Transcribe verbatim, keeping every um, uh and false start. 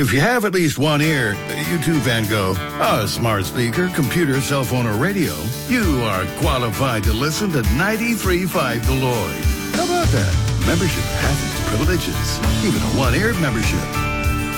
If you have at least one ear, you too, Van Gogh, a smart speaker, computer, cell phone, or radio, you are qualified to listen to ninety-three point five The Lloyd. How about that? Membership has its privileges, even a one-ear membership.